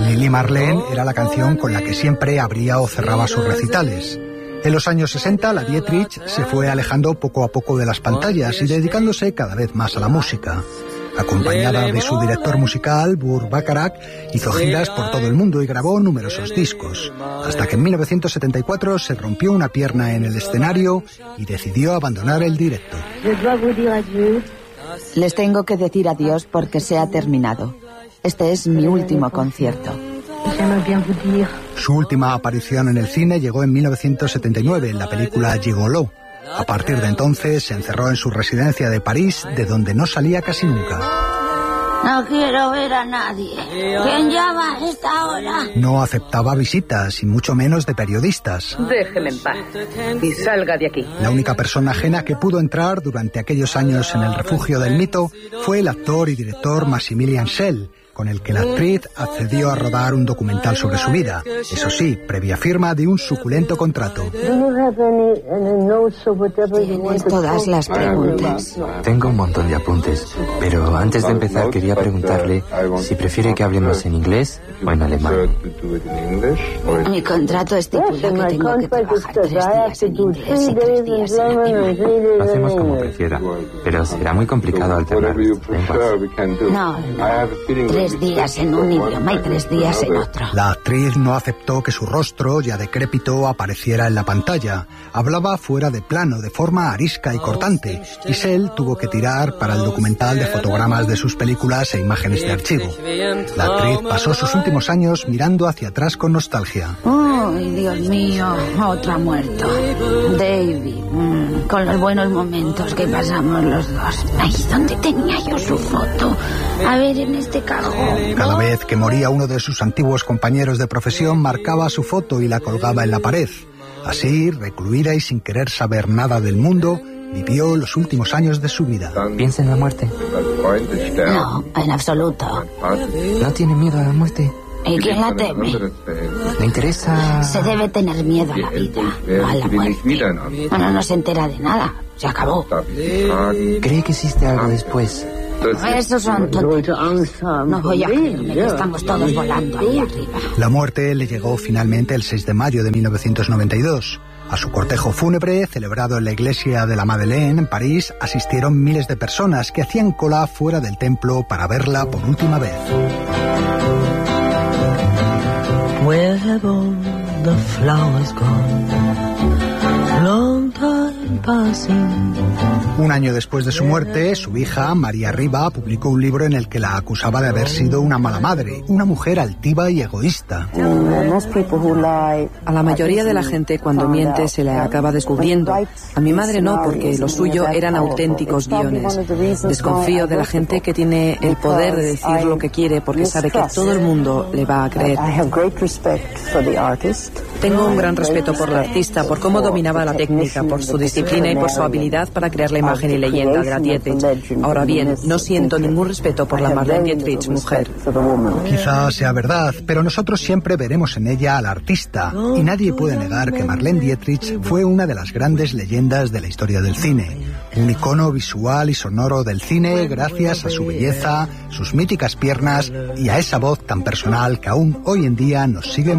Lili Marleen era la canción con la que siempre abría o cerraba sus recitales. En los años 60, la Dietrich se fue alejando poco a poco de las pantallas y dedicándose cada vez más a la música. Acompañada de su director musical, Burt Bacharach, hizo giras por todo el mundo y grabó numerosos discos, hasta que en 1974 se rompió una pierna en el escenario y decidió abandonar el directo. Les tengo que decir adiós porque se ha terminado. Este es mi último concierto. Su última aparición en el cine llegó en 1979 en la película Gigolo. A partir de entonces se encerró en su residencia de París, de donde no salía casi nunca. No quiero ver a nadie. ¿Quién llama a esta hora? No aceptaba visitas, y mucho menos de periodistas. Déjeme en paz y salga de aquí. La única persona ajena que pudo entrar durante aquellos años en el refugio del mito fue el actor y director Maximilian Schell, con el que la actriz accedió a rodar un documental sobre su vida. Eso sí, previa firma de un suculento contrato. Tienes todas las preguntas. Tengo un montón de apuntes, pero antes de empezar quería preguntarle si prefiere que hablemos en inglés o en alemán. Mi contrato estipula que tengo que trabajar 3 días en inglés y 3 días en alemán. Lo hacemos como prefiera, pero será muy complicado alternar lenguas. No. 3 días en un idioma y 3 días en otro. La actriz no aceptó que su rostro, ya decrépito, apareciera en la pantalla. Hablaba fuera de plano, de forma arisca y cortante, y Schell tuvo que tirar para el documental de fotogramas de sus películas e imágenes de archivo. La actriz pasó sus últimos años mirando hacia atrás con nostalgia. ¡Ay, Dios mío! Otro ha muerto. David. Con los buenos momentos que pasamos los dos. Ay, ¿dónde tenía yo su foto? A ver, en este cajón. Cada vez que moría uno de sus antiguos compañeros de profesión, marcaba su foto y la colgaba en la pared. Así, recluida y sin querer saber nada del mundo, vivió los últimos años de su vida. ¿Piensa en la muerte? No, en absoluto. ¿No tiene miedo a la muerte? ¿Y quién la teme? ¿Le interesa? Se debe tener miedo a la vida, no a la muerte. Bueno, no se entera de nada. Se acabó. ¿Cree que existe algo después? Esos son tonterías. No voy a creerme que estamos todos volando ahí arriba. La muerte le llegó finalmente el 6 de mayo de 1992. A su cortejo fúnebre, celebrado en la iglesia de la Madeleine, en París, asistieron miles de personas que hacían cola fuera del templo para verla por última vez. Where have all the flowers gone? Long time passing. Un año después de su muerte, su hija, María Riba, publicó un libro en el que la acusaba de haber sido una mala madre, una mujer altiva y egoísta. A la mayoría de la gente cuando miente se le acaba descubriendo. A mi madre no, porque lo suyo eran auténticos guiones. Desconfío de la gente que tiene el poder de decir lo que quiere porque sabe que todo el mundo le va a creer. Tengo un gran respeto por el artista, por cómo dominaba la técnica, por su disciplina y por su habilidad para crear la imagen y leyenda de la Dietrich. Ahora bien, no siento ningún respeto por la Marlene Dietrich mujer. Quizás sea verdad, pero nosotros siempre veremos en ella al artista, y nadie puede negar que Marlene Dietrich fue una de las grandes leyendas de la historia del cine. Un icono visual y sonoro del cine gracias a su belleza, sus míticas piernas y a esa voz tan personal que aún hoy en día nos sigue